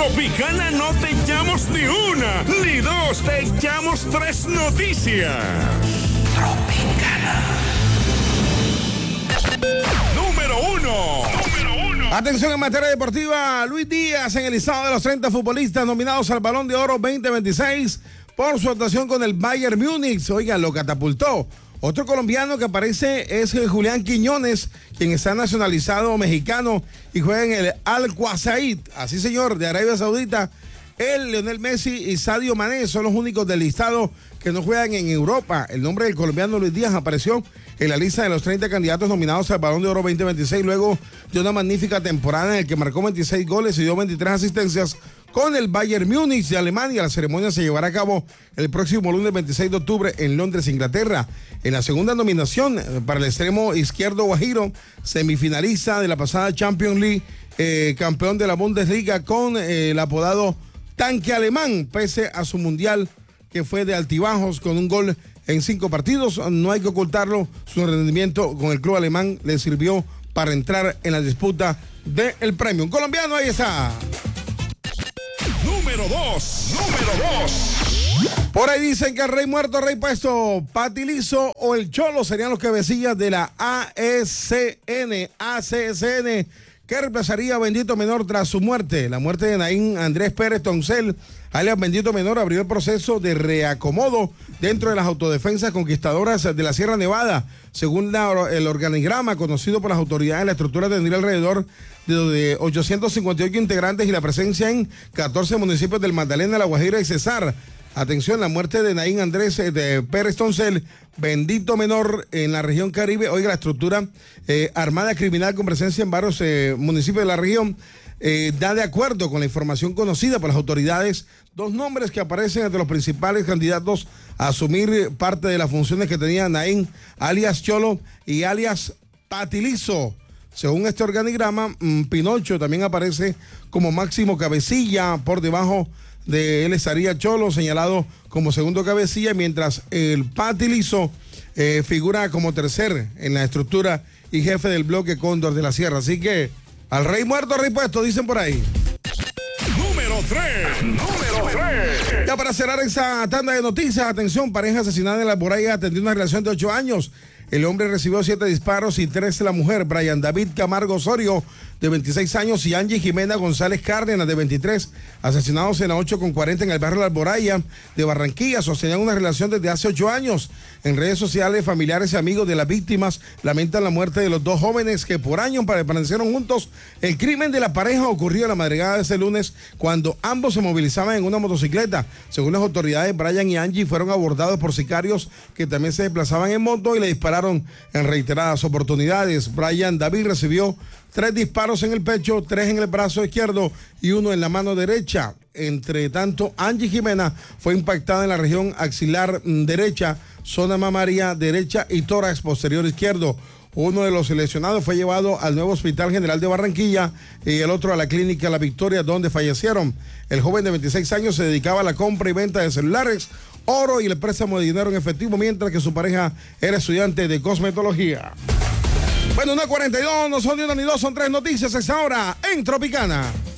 Tropicana no te echamos ni una, ni dos, te echamos tres noticias. Tropicana. Número uno. Atención en materia deportiva, Luis Díaz en el listado de los 30 futbolistas nominados al Balón de Oro 2026 por su actuación con el Bayern Múnich. Oiga, lo catapultó. Otro colombiano que aparece es Julián Quiñones, quien está nacionalizado mexicano y juega en el Al-Qassaid, así señor, de Arabia Saudita. Él, Lionel Messi y Sadio Mané son los únicos del listado que no juegan en Europa. El nombre del colombiano Luis Díaz apareció en la lista de los 30 candidatos nominados al Balón de Oro 2026 luego de una magnífica temporada en la que marcó 26 goles y dio 23 asistencias con el Bayern Múnich de Alemania. La ceremonia se llevará a cabo el próximo lunes 26 de octubre en Londres, Inglaterra. En la segunda nominación para el extremo izquierdo guajiro, semifinalista de la pasada Champions League, campeón de la Bundesliga con el apodado Tanque Alemán, pese a su mundial que fue de altibajos con un gol en 5 partidos. No hay que ocultarlo, su rendimiento con el club alemán le sirvió para entrar en la disputa del premio. Un colombiano, ahí está. Número 2. Por ahí dicen que el rey muerto, rey puesto, Patilizo o el Cholo serían los cabecillas de la ACSN, que reemplazaría a Bendito Menor tras su muerte. La muerte de Naín Andrés Pérez Toncel, alias Bendito Menor, abrió el proceso de reacomodo dentro de las autodefensas conquistadoras de la Sierra Nevada. Según el organigrama conocido por las autoridades, la estructura tendría alrededor de 858 integrantes y la presencia en 14 municipios del Magdalena, La Guajira y Cesar. Atención, la muerte de Naín Andrés de Pérez Toncel, Bendito Menor en la región Caribe. Oiga, la estructura armada criminal con presencia en varios municipios de la región da de acuerdo con la información conocida por las autoridades 2 nombres que aparecen entre los principales candidatos a asumir parte de las funciones que tenía Naín, alias Cholo y alias Patilizo. Según este organigrama, Pinocho también aparece como máximo cabecilla. Por debajo de él estaría Cholo, señalado como segundo cabecilla, mientras el Patilizo figura como tercer en la estructura y jefe del bloque Cóndor de la Sierra. Así que al rey muerto, rey puesto, dicen por ahí. Número 3. Ya para cerrar esa tanda de noticias, atención, pareja asesinada en la Alboraya atendió una relación de 8 años. El hombre recibió 7 disparos y 3 de la mujer. Brian David Camargo Osorio, de 26 años, y Angie Jimena González Cárdenas, de 23, asesinados en la 8:40 en el barrio de la Alboraya de Barranquilla. Sostenían una relación desde hace 8 años. En redes sociales, familiares y amigos de las víctimas lamentan la muerte de los 2 jóvenes que por años permanecieron juntos. El crimen de la pareja ocurrió en la madrugada de ese lunes cuando ambos se movilizaban en una motocicleta. Según las autoridades, Brian y Angie fueron abordados por sicarios que también se desplazaban en moto y le dispararon en reiteradas oportunidades. Brian David recibió 3 disparos en el pecho, 3 en el brazo izquierdo y 1 en la mano derecha. Entre tanto, Angie Jimena fue impactada en la región axilar derecha, zona mamaria derecha y tórax posterior izquierdo. Uno de los lesionados fue llevado al nuevo Hospital General de Barranquilla y el otro a la Clínica La Victoria, donde fallecieron. El joven de 26 años se dedicaba a la compra y venta de celulares, oro y el préstamo de dinero en efectivo, mientras que su pareja era estudiante de cosmetología. Bueno, 1:42, no son ni una ni dos, son 3 noticias a esta hora en Tropicana.